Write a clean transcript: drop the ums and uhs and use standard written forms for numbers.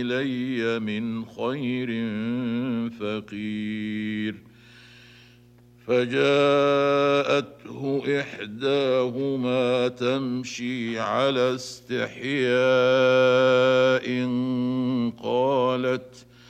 إلي من خير فقير. فجاءته إحداهما تمشي على استحياء